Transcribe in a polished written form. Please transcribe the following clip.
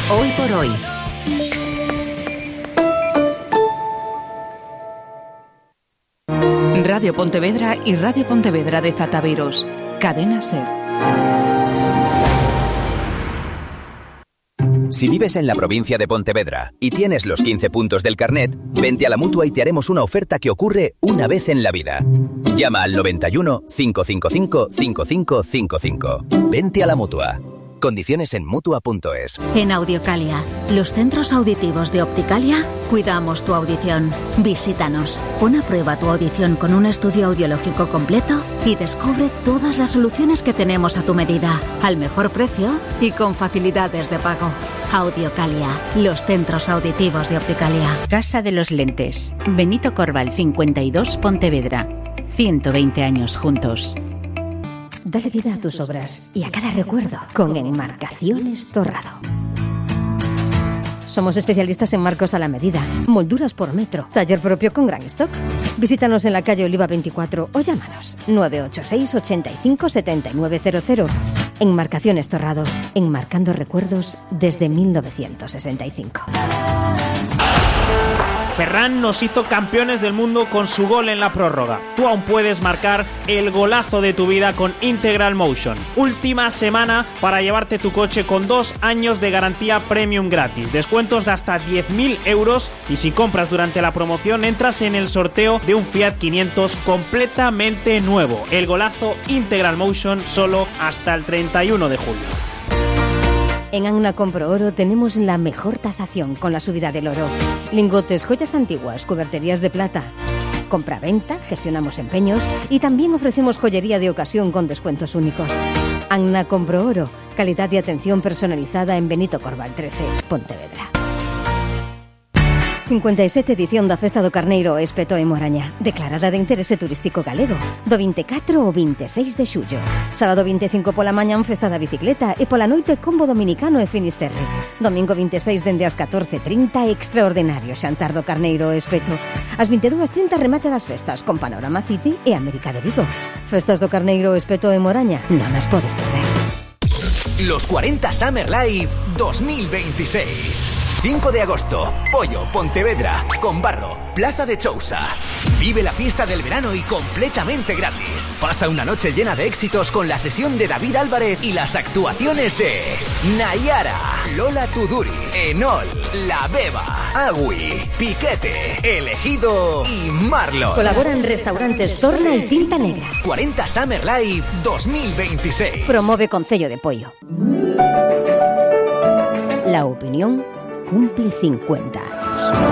Hoy por hoy. Radio Pontevedra y Radio Pontevedra de Zataviros. Cadena SER. Si vives en la provincia de Pontevedra y tienes los 15 puntos del carnet, vente a la Mutua y te haremos una oferta que ocurre una vez en la vida. Llama al 91 555 5555. Vente a la Mutua. Condiciones en Mutua.es. En Audiocalia, los centros auditivos de Opticalia, cuidamos tu audición. Visítanos, pon a prueba tu audición con un estudio audiológico completo y descubre todas las soluciones que tenemos a tu medida, al mejor precio y con facilidades de pago. Audiocalia, los centros auditivos de Opticalia. Casa de los Lentes, Benito Corval 52, Pontevedra. 120 años juntos. Dale vida a tus obras y a cada recuerdo con Enmarcaciones Torrado. Somos especialistas en marcos a la medida, molduras por metro, taller propio con gran stock. Visítanos en la calle Oliva 24 o llámanos 986 85 7900. Enmarcaciones Torrado, enmarcando recuerdos desde 1965. Ferran nos hizo campeones del mundo con su gol en la prórroga. Tú aún puedes marcar el golazo de tu vida con Integral Motion. Última semana para llevarte tu coche con 2 años de garantía premium gratis. Descuentos de hasta 10.000 euros y si compras durante la promoción entras en el sorteo de un Fiat 500 completamente nuevo. El golazo Integral Motion solo hasta el 31 de julio. En Anna Compro Oro tenemos la mejor tasación con la subida del oro. Lingotes, joyas antiguas, cuberterías de plata. Compra-venta, gestionamos empeños y también ofrecemos joyería de ocasión con descuentos únicos. Anna Compro Oro, calidad y atención personalizada en Benito Corval 13, Pontevedra. 57 edición da Festa do Carneiro Espeto en Moraña, declarada de interese turístico galego, do 24 ao 26 de xullo. Sábado 25 pola mañan Festa da Bicicleta e pola noite combo dominicano e Finisterre. Domingo 26 dende as 14:30 extraordinario xantar do Carneiro Espeto. Ás 22:30 remate das festas con Panorama City e América de Vigo. Festas do Carneiro Espeto en Moraña, non as podes perder. Los 40 Summer Live 2026. 5 de agosto, Pollo, Pontevedra, Conbarro, Plaza de Chousa. Vive la fiesta del verano y completamente gratis. Pasa una noche llena de éxitos con la sesión de David Álvarez y las actuaciones de Nayara, Lola Tuduri, Enol, La Beba, Agui, Piquete, Elegido y Marlon. Colaboran restaurantes Torna y Tinta Negra. 40 Summer Live 2026. Promove Concello de Pollo. La opinión cumple 50 años.